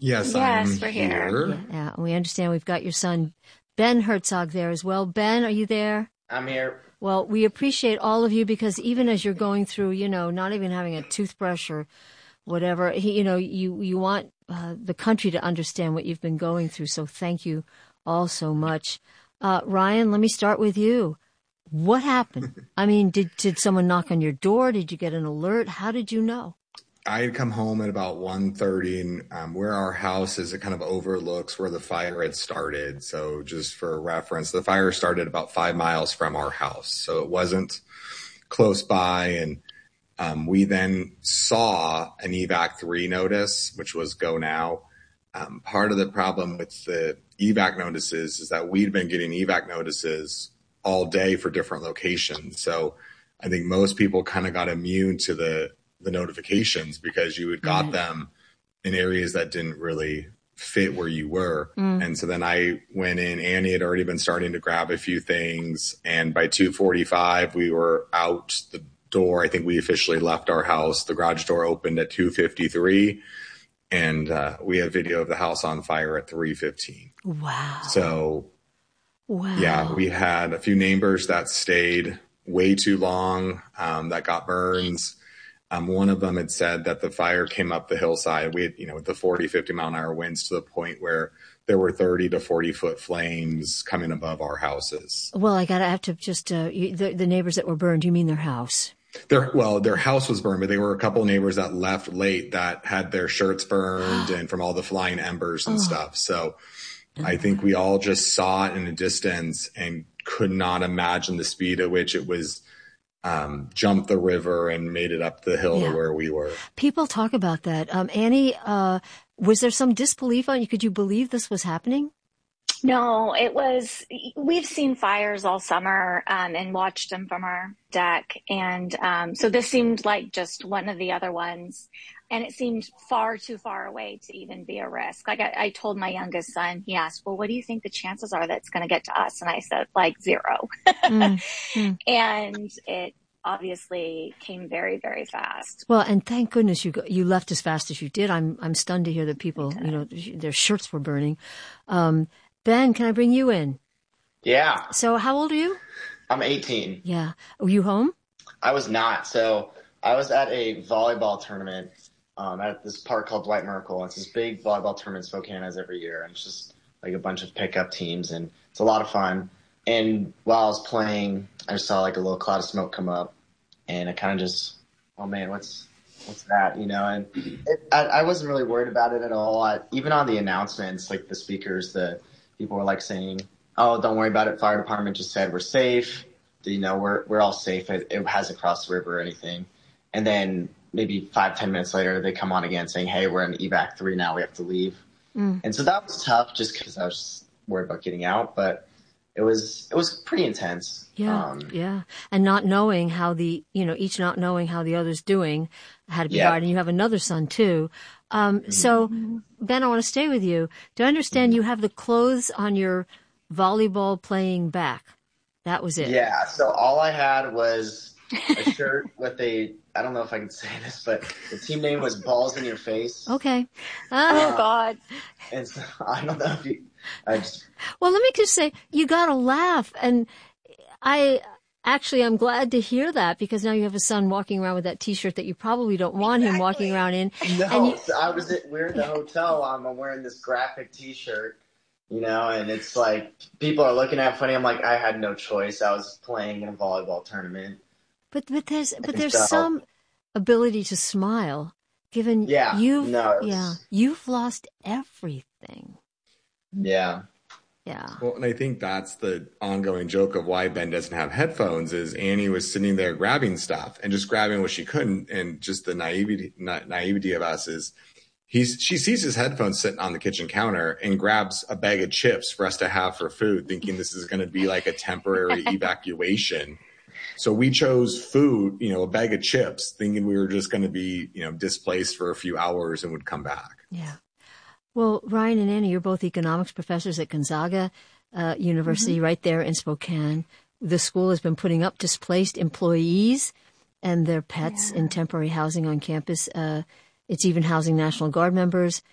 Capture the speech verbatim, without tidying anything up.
Yes, Yes, I'm we're here. here. Yeah, yeah. We understand we've got your son, Ben Herzog, there as well. Ben, are you there? I'm here. Well, we appreciate all of you because even as you're going through, you know, not even having a toothbrush or whatever, he, you know, you, you want uh, the country to understand what you've been going through. So thank you all so much. Uh, Ryan, let me start with you. What happened? I mean, did, did someone knock on your door? Did you get an alert? How did you know? I had come home at about one thirty, and um, where our house is, it kind of overlooks where the fire had started. So just for reference, the fire started about five miles from our house. So it wasn't close by. And um, we then saw an E V A C three notice, which was go now. Um, part of the problem with the E V A C notices is that we'd been getting E V A C notices all day for different locations. So I think most people kind of got immune to the the notifications because you had got mm. them in areas that didn't really fit where you were. Mm. And so then I went in, Annie had already been starting to grab a few things. And by two forty-five, we were out the door. I think we officially left our house. The garage door opened at two fifty-three, and uh, we have video of the house on fire at three fifteen. Wow. So wow. yeah, we had a few neighbors that stayed way too long, um, that got burns. Um, one of them had said that the fire came up the hillside. We had, you know, with the forty, fifty mile an hour winds to the point where there were thirty to forty foot flames coming above our houses. Well, I gotta have to just, uh, you, the, the neighbors that were burned, you mean their house? Their, well, their house was burned, but there were a couple of neighbors that left late that had their shirts burned and from all the flying embers and oh. stuff. So oh. I think we all just saw it in a distance and could not imagine the speed at which it was Um, jumped the river and made it up the hill yeah. to where we were. People talk about that. Um, Annie, uh, was there some disbelief on you? Could you believe this was happening? No, it was, we've seen fires all summer um, and watched them from our deck. And um, so this seemed like just one of the other ones. And it seemed far too far away to even be a risk. Like I, I told my youngest son, he asked, well, what do you think the chances are that it's going to get to us? And I said, like zero. mm-hmm. And it obviously came very, very fast. Well, and thank goodness you go, you left as fast as you did. I'm I'm stunned to hear that people, you know, their shirts were burning. Um, Ben, can I bring you in? Yeah. So how old are you? I'm eighteen. Yeah. Were you home? I was not. So I was at a volleyball tournament um, at this park called Dwight Merkle. It's this big volleyball tournament Spokane has every year. And it's just like a bunch of pickup teams. And it's a lot of fun. And while I was playing, I saw like a little cloud of smoke come up. And I kind of just, oh, man, what's what's that? You know, and it, I, I wasn't really worried about it at all. I, even on the announcements, like the speakers, the people were like saying, oh, don't worry about it. Fire department just said we're safe. You know, we're we're all safe. It, it hasn't crossed the river or anything. And then maybe five, ten minutes later, they come on again saying, hey, we're in E V A C three now. We have to leave. Mm. And so that was tough just because I was just worried about getting out. But it was it was pretty intense. Yeah, um, yeah. And not knowing how the, you know, each not knowing how the other's doing had to be yeah. hard. And you have another son, too. Um, mm-hmm. So, Ben, I want to stay with you. Do I understand mm-hmm. you have the clothes on your volleyball playing back? That was it. Yeah. So all I had was a shirt with a, I don't know if I can say this, but the team name was Balls in Your Face. Okay. Uh, oh, God. And so I don't know if you, I just. Well, let me just say, you got to laugh. And I actually, I'm glad to hear that because now you have a son walking around with that T-shirt that you probably don't want exactly. him walking around in. No, and you, so I was at, we're in the hotel. I'm wearing this graphic T-shirt. You know, and it's like people are looking at it funny. I'm like, I had no choice. I was playing in a volleyball tournament. But but there's but there's so, some ability to smile, given yeah, you've no, was, yeah you've lost everything. Yeah, yeah. Well, and I think that's the ongoing joke of why Ben doesn't have headphones. Is Annie was sitting there grabbing stuff and just grabbing what she couldn't, and just the naivety na- naivety of us is. He's, she sees his headphones sitting on the kitchen counter and grabs a bag of chips for us to have for food, thinking this is going to be like a temporary evacuation. So we chose food, you know, a bag of chips, thinking we were just going to be, you know, displaced for a few hours and would come back. Yeah. Well, Ryan and Annie, you're both economics professors at Gonzaga uh, University mm-hmm. right there in Spokane. The school has been putting up displaced employees and their pets yeah. in temporary housing on campus. Uh, It's even housing National Guard members.